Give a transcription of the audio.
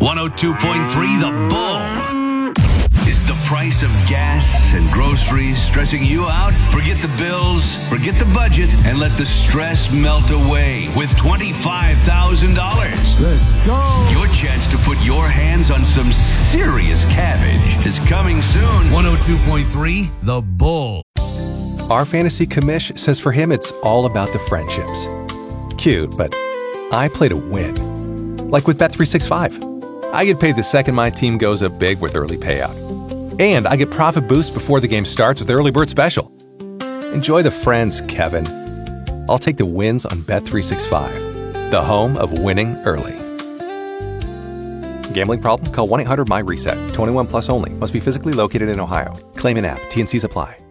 102.3 The Bull. Is the price of gas and groceries stressing you out? Forget the bills, forget the budget, and let the stress melt away with $25,000. Let's go! Your chance to put your hands on some serious cabbage is coming soon. 102.3 The Bull. Our fantasy commish says for him it's all about the friendships. Cute, but I play to win. Like with Bet365. I get paid the second my team goes up big with early payout. And I get profit boost before the game starts with Early Bird Special. Enjoy the friends, Kevin. I'll take the wins on Bet365, the home of winning early. Gambling problem? Call 1-800-MY-RESET. 21 plus only. Must be physically located in Ohio. Claim in app. T&Cs apply.